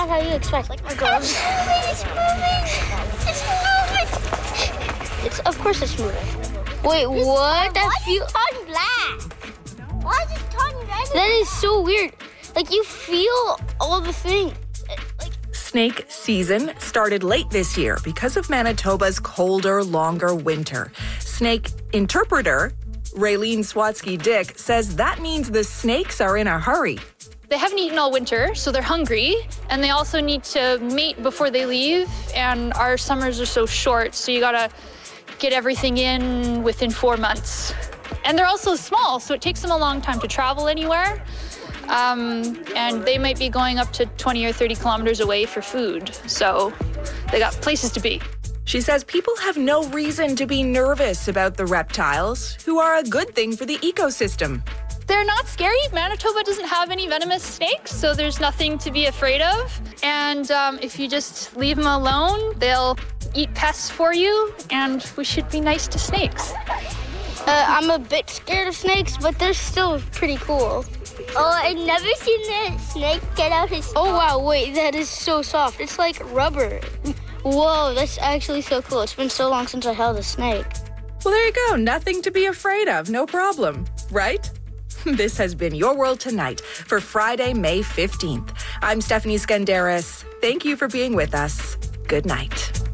not how you expect. Like, my gloves. It's moving. Of course it's moving. Wait, what? That feels tongue black. Why is his tongue red? That is so weird. Like, you feel all the things. Snake season started late this year because of Manitoba's colder, longer winter. Snake interpreter Raylene Swatsky-Dick says that means the snakes are in a hurry. They haven't eaten all winter, so they're hungry, and they also need to mate before they leave, and our summers are so short, so you gotta get everything in within 4 months. And they're also small, so it takes them a long time to travel anywhere. And they might be going up to 20 or 30 kilometers away for food. So they got places to be. She says people have no reason to be nervous about the reptiles, who are a good thing for the ecosystem. They're not scary. Manitoba doesn't have any venomous snakes, so there's nothing to be afraid of. And if you just leave them alone, they'll eat pests for you, and we should be nice to snakes. I'm a bit scared of snakes, but they're still pretty cool. Oh, I've never seen the snake get out his... Oh, wow, wait, that is so soft. It's like rubber. Whoa, that's actually so cool. It's been so long since I held a snake. Well, there you go. Nothing to be afraid of. No problem. Right? This has been Your World Tonight for Friday, May 15th. I'm Stephanie Skandaris. Thank you for being with us. Good night.